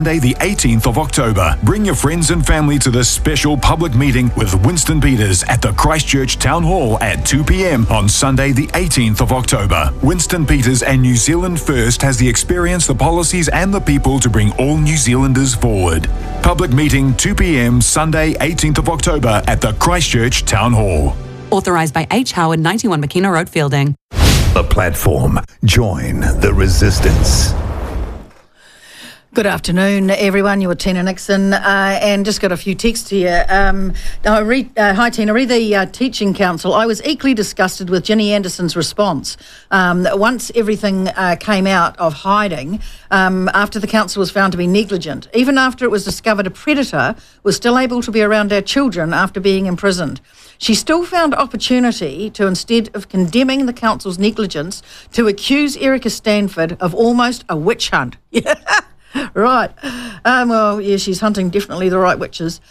Monday the 18th of October. Bring your friends and family to this special public meeting with Winston Peters at the Christchurch Town Hall at 2 p.m. on Sunday the 18th of October. Winston Peters and New Zealand First has the experience, the policies and the people to bring all New Zealanders forward. Public meeting 2 p.m. Sunday 18th of October at the Christchurch Town Hall. Authorised by H. Howard, 91 McKenna Road, Fielding. The platform. Join the resistance. Good afternoon, everyone. You're Tina Nixon, and just got a few texts here. Hi, Tina. Read the Teaching Council. I was equally disgusted with Ginny Anderson's response. Once everything came out of hiding, after the council was found to be negligent, even after it was discovered a predator was still able to be around our children after being imprisoned. She still found opportunity to, instead of condemning the council's negligence, to accuse Erica Stanford of almost a witch hunt. Right. Well, yeah, she's hunting definitely the right witches.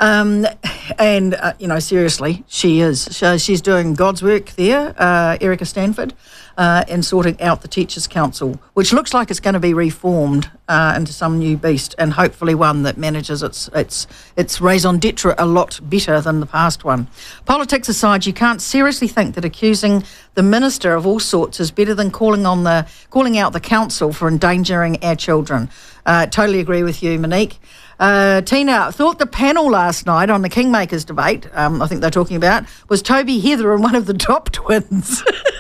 Seriously, she is. So she's doing God's work there, Erica Stanford, in sorting out the Teachers' Council, which looks like it's going to be reformed into some new beast, and hopefully one that manages its raison d'etre a lot better than the past one. Politics aside, you can't seriously think that accusing the minister of all sorts is better than calling out the council for endangering our children. Totally agree with you, Monique. Tina, thought the panel last night on the Kingmakers debate, I think they're talking about, was Toby Heather and one of the top twins.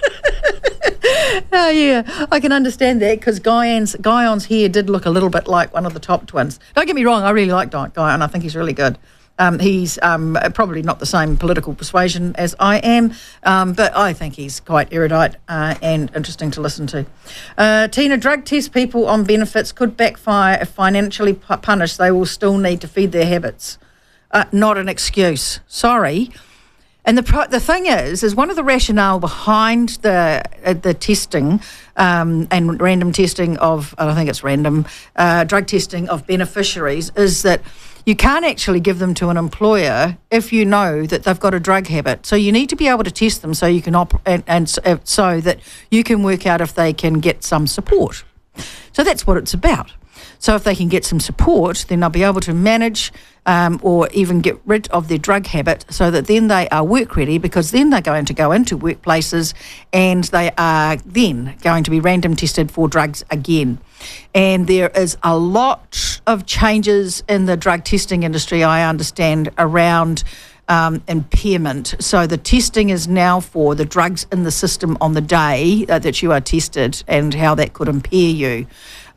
Oh, yeah, I can understand that, because Guyon's hair did look a little bit like one of the top twins. Don't get me wrong, I really like Guyon. I think he's really good. He's probably not the same political persuasion as I am, but I think he's quite erudite and interesting to listen to. Tina, drug test people on benefits could backfire if financially punished. They will still need to feed their habits. Not an excuse. Sorry. And the thing is one of the rationale behind the testing and random testing of, I think it's random, drug testing of beneficiaries is that you can't actually give them to an employer if you know that they've got a drug habit. So you need to be able to test them so you can so that you can work out if they can get some support. So that's what it's about. So if they can get some support, then they'll be able to manage or even get rid of their drug habit, so that then they are work ready, because then they're going to go into workplaces and they are then going to be random tested for drugs again. And there is a lot of changes in the drug testing industry, I understand, around impairment. So the testing is now for the drugs in the system on the day that you are tested and how that could impair you.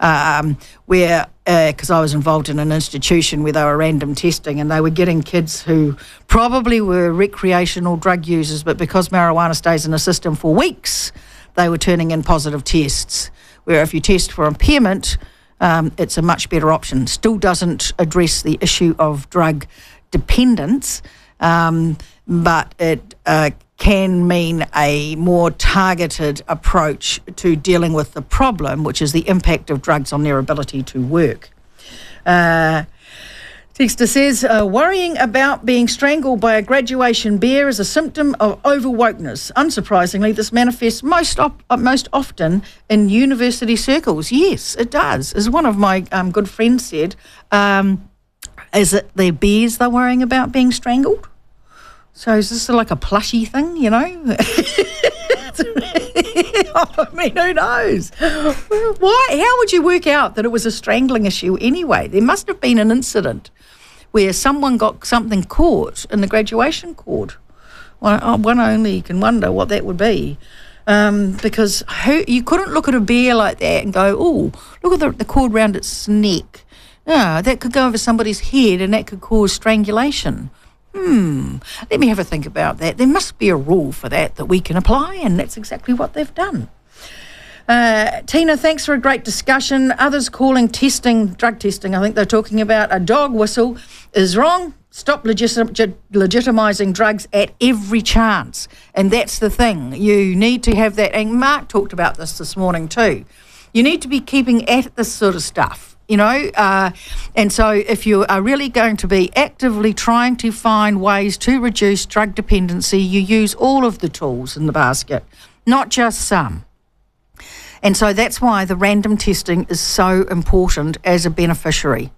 Because I was involved in an institution where they were random testing, and they were getting kids who probably were recreational drug users, but because marijuana stays in the system for weeks, they were turning in positive tests. Where if you test for impairment, it's a much better option. Still doesn't address the issue of drug dependence, but it can mean a more targeted approach to dealing with the problem, which is the impact of drugs on their ability to work. Texter says, worrying about being strangled by a graduation bear is a symptom of overwokeness. Unsurprisingly, this manifests most often in university circles. Yes, it does. As one of my good friends said, is it the bears they're worrying about being strangled? So is this like a plushy thing, you know? I mean, who knows? Why? How would you work out that it was a strangling issue anyway? There must have been an incident where someone got something caught in the graduation cord. One only can wonder what that would be. Because you couldn't look at a bear like that and go, oh, look at the cord round its neck. No, that could go over somebody's head and that could cause strangulation. Let me have a think about that. There must be a rule for that we can apply, and that's exactly what they've done. Tina, thanks for a great discussion. Others calling drug testing, I think they're talking about a dog whistle, is wrong. Stop legitimising drugs at every chance. And that's the thing. You need to have that. And Mark talked about this morning too. You need to be keeping at this sort of stuff. You know, and so if you are really going to be actively trying to find ways to reduce drug dependency, you use all of the tools in the basket, not just some. And so that's why the random testing is so important as a beneficiary.